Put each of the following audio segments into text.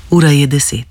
Ura je 10.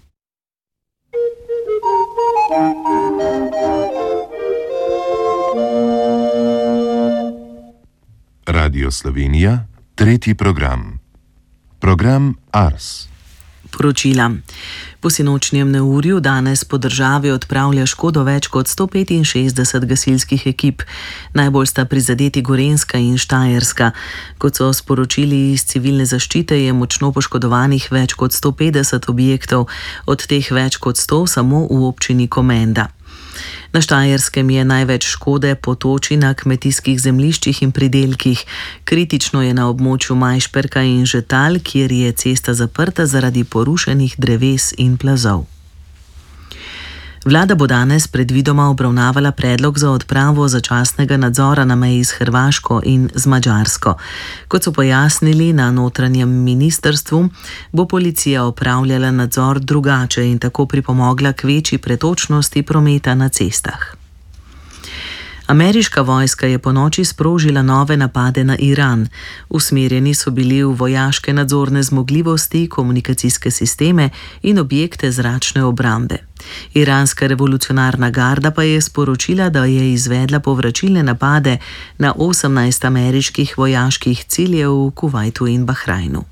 Radio Slovenija, tretji program. Program Ars. Poročila. Po sinočnjem neurju danes po državi odpravlja škodo več kot 165 gasilskih ekip. Najbolj sta prizadeti Gorenjska in Štajerska. Kot so sporočili iz civilne zaščite, je močno poškodovanih več kot 150 objektov, od teh več kot 100 samo v občini Komenda. Na Štajerskem je največ škode po toči na kmetijskih zemljiščih in pridelkih. Kritično je na območju Majšperka in Žetal, kjer je cesta zaprta zaradi porušenih dreves in plazov. Vlada bo danes predvidoma obravnavala predlog za odpravo začasnega nadzora na meji s Hrvaško in z Madžarsko. Kot so pojasnili na notranjem ministrstvu, bo policija opravljala nadzor drugače in tako pripomogla k večji pretočnosti prometa na cestah. Ameriška vojska je ponoči sprožila nove napade na Iran. Usmerjeni so bili v vojaške nadzorne zmogljivosti, komunikacijske sisteme in objekte zračne obrambe. Iranska revolucionarna garda pa je sporočila, da je izvedla povračilne napade na 18 ameriških vojaških ciljev v Kuvajtu in Bahrajnu.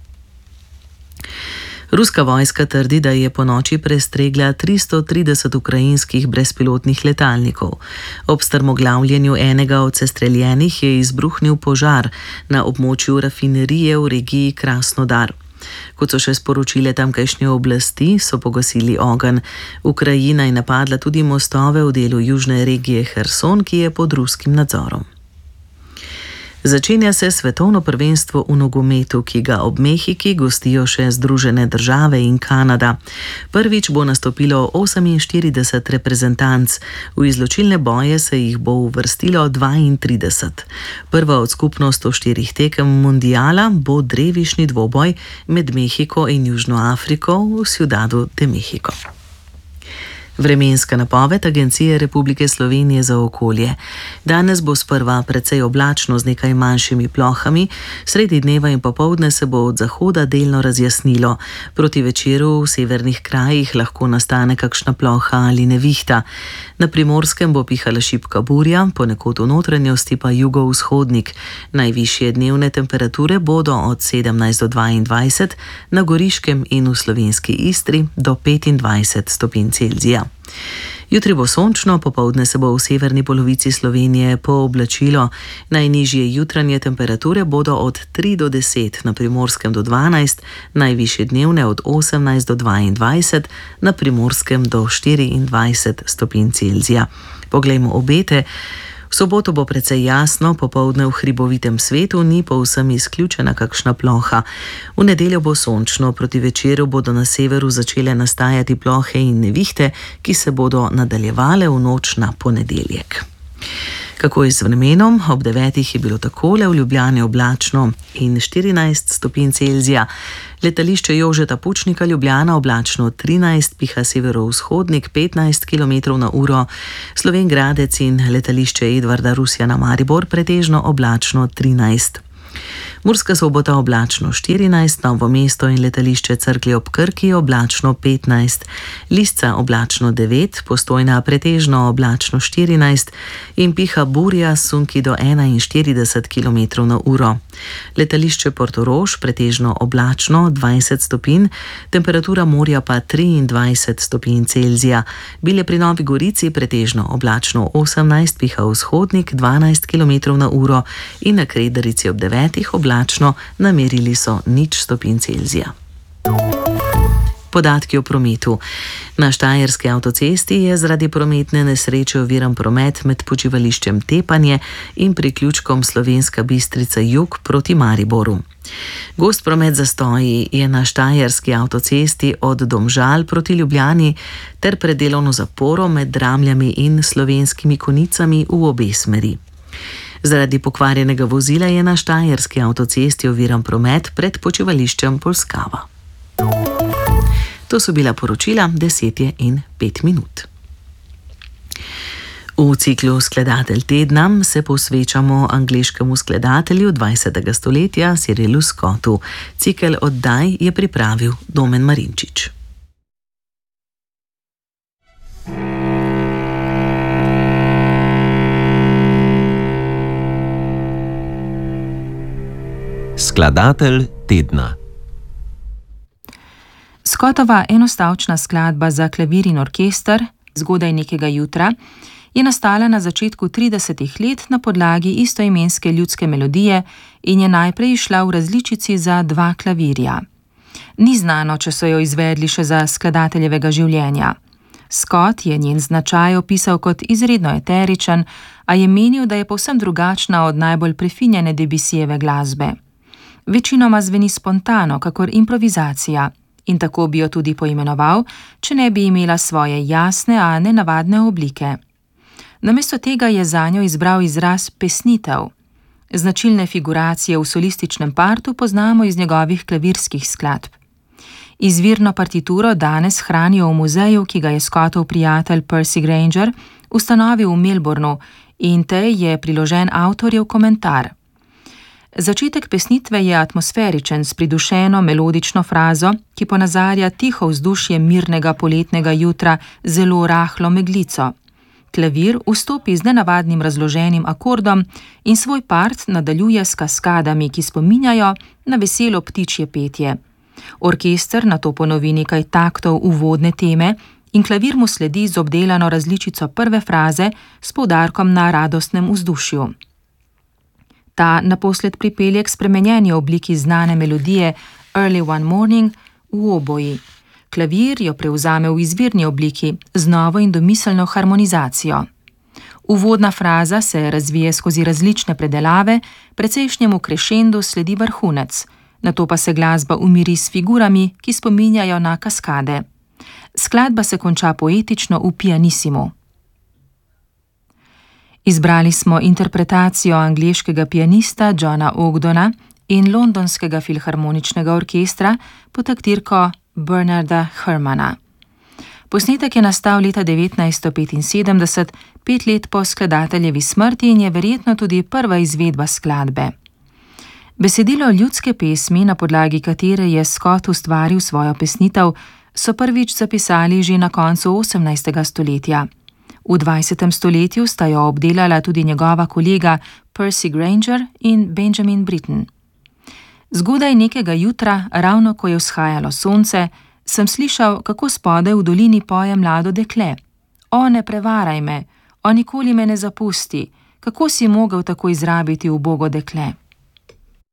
Ruska vojska trdi, da je ponoči prestregla 330 ukrajinskih brezpilotnih letalnikov. Ob strmoglavljenju enega od sestreljenih je izbruhnil požar na območju rafinerije v regiji Krasnodar. Kot so še sporočile tamkajšnje oblasti, so pogasili ogenj. Ukrajina je napadla tudi mostove v delu južne regije Herson, ki je pod ruskim nadzorom. Začenja se svetovno prvenstvo v nogometu, ki ga ob Mehiki gostijo še Združene države in Kanada. Prvič bo nastopilo 48 reprezentanc, v izločilne boje se jih bo uvrstilo 32. Prva od skupno 104 tekem mundiala bo drevišni dvoboj med Mehiko in Južno Afriko v Ciudadu de México. Vremenska napoved Agencije Republike Slovenije za okolje. Danes bo sprva precej oblačno z nekaj manjšimi plohami, sredi dneva in popoldne se bo od zahoda delno razjasnilo. Proti večeru v severnih krajih lahko nastane kakšna ploha ali nevihta. Na Primorskem bo pihala šibka burja, ponekod v notranjosti pa jugovzhodnik. Najvišje dnevne temperature bodo od 17 do 22, na Goriškem in v slovenski Istri do 25 stopinj Celzija. Jutri bo sončno, popoldne se bo v severni polovici Slovenije pooblačilo. Najnižje jutranje temperature bodo od 3 do 10, na Primorskem do 12, najvišje dnevne od 18 do 22, na Primorskem do 24 stopinj Celzija. Poglejmo obete. V soboto bo precej jasno, popoldne v hribovitem svetu ni povsem izključena kakšna ploha. V nedeljo bo sončno, proti večeru bodo na severu začele nastajati plohe in nevihte, ki se bodo nadaljevale v noč na ponedeljek. Kako je z vremenom? Ob 9 je bilo takole, v Ljubljani oblačno in 14 stopinj Celzija. Letališče Jožeta Pučnika Ljubljana oblačno 13, piha severovzhodnik 15 km/h, Slovenj Gradec in letališče Edvarda Rusjana Maribor pretežno oblačno 13. Murska Sobota oblačno 14, Novo mesto in letališče Cerklje ob Krki oblačno 15, Lisca oblačno 9, Postojna pretežno oblačno 14 in piha burja s sunki do 41 km/h. Letališče Portorož pretežno oblačno 20 stopinj, temperatura morja pa 23 stopinj Celzija. Bile pri Novi Gorici pretežno oblačno 18, piha vzhodnik 12 km/h in na Kredarici ob 9 oblačno, namerili so 0 stopinj Celzija. Podatki o prometu. Na Štajerski avtocesti je zaradi prometne nesreče oviran promet med počivališčem Tepanje in priključkom Slovenska Bistrica jug proti Mariboru. Gost promet zastoji je na Štajerski avtocesti od Domžal proti Ljubljani ter pred delovno zaporo med Dramljami in Slovenskimi Konicami v obe smeri. Zaradi pokvarjenega vozila je na Štajerski avtocesti oviran promet pred počivališčem Polskava. To so bila poročila, 10:05. V ciklu Skladatelj tedna se posvečamo angleškemu skladatelju 20. stoletja Cyrilu Scottu. Cikel oddaj je pripravil Domen Marinčič. Skladatelj tedna. Scottova enostavčna skladba za klavir in orkester Zgodaj nekega jutra je nastala na začetku 30. let na podlagi istoimenske ljudske melodije in je najprej išla v različici za 2 klavirja. Ni znano, če so jo izvedli še za skladateljevega življenja. Scott je njen značaj opisal kot izredno eteričen, a je menil, da je povsem drugačna od najbolj prefinjene Debussijeve glasbe. Večinoma zveni spontano, kakor improvizacija, in tako bi jo tudi poimenoval, če ne bi imela svoje jasne, a nenavadne oblike. Namesto tega je zanjo izbral izraz pesnitev. Značilne figuracije v solističnem partu poznamo iz njegovih klavirskih skladb. Izvirno partituro danes hranijo v muzeju, ki ga je Scottov prijatelj Percy Grainger ustanovil v Melbournu, in tej je priložen avtorjev komentar. Začetek pesnitve je atmosferičen s pridušeno melodično frazo, ki ponazarja tiho vzdušje mirnega poletnega jutra z zelo rahlo meglico. Klavir vstopi z nenavadnim razloženim akordom in svoj part nadaljuje s kaskadami, ki spominjajo na veselo ptičje petje. Orkester nato ponovi nekaj taktov uvodne teme in klavir mu sledi z obdelano različico prve fraze s poudarkom na radostnem vzdušju. Ta naposled pripelje k spremenjeni obliki znane melodije Early One Morning v oboji. Klavir jo prevzame v izvirni obliki z novo in domiselno harmonizacijo. Uvodna fraza se razvije skozi različne predelave, precejšnjemu krešendu sledi vrhunec, nato pa se glasba umiri s figurami, ki spominjajo na kaskade. Skladba se konča poetično v pianissimo. Izbrali smo interpretacijo angleškega pianista Johna Ogdona in londonskega filharmoničnega orkestra pod taktirko Bernarda Herrmana. Posnetek je nastal leta 1975, 5 let po skladateljevi smrti, in je verjetno tudi prva izvedba skladbe. Besedilo ljudske pesmi, na podlagi katere je Scott ustvaril svojo pesnitev, so prvič zapisali že na koncu 18. stoletja. V 20. stoletju sta jo obdelala tudi njegova kolega Percy Grainger in Benjamin Britten. Zgodaj nekega jutra, ravno ko je vzhajalo sonce, sem slišal, kako spodaj v dolini poje mlado dekle. O, ne prevaraj me, o, nikoli me ne zapusti, kako si mogel tako izrabiti ubogo dekle.